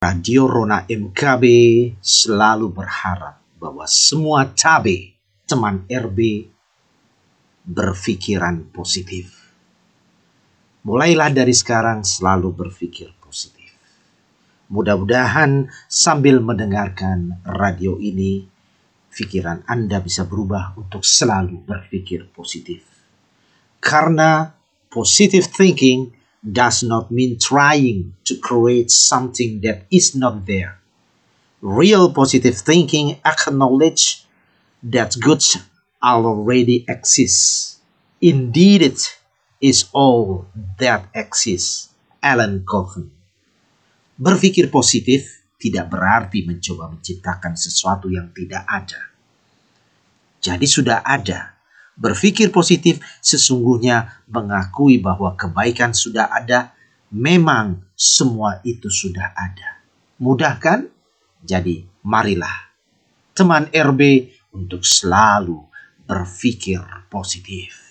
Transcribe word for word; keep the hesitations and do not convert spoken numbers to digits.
Radio Rona M K B selalu berharap bahwa semua cabe teman R B berpikiran positif. Mulailah dari sekarang selalu berpikir positif. Mudah-mudahan sambil mendengarkan radio ini, pikiran Anda bisa berubah untuk selalu berpikir positif. Karena positive thinking does not mean trying to create something that is not there. Real positive thinking acknowledge that good already exists. Indeed, it is all that exists. Alan Covey. Berpikir positif tidak berarti mencoba menciptakan sesuatu yang tidak ada. Jadi sudah ada. Berpikir positif sesungguhnya mengakui bahwa kebaikan sudah ada, memang semua itu sudah ada. Mudah kan? Jadi marilah teman R B untuk selalu berpikir positif.